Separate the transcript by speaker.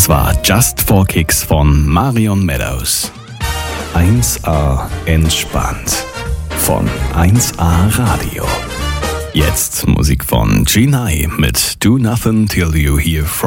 Speaker 1: Das war Just for Kicks von Marion Meadows. 1A entspannt von 1A Radio. Jetzt Musik von G9 mit Do Nothing Till You Hear From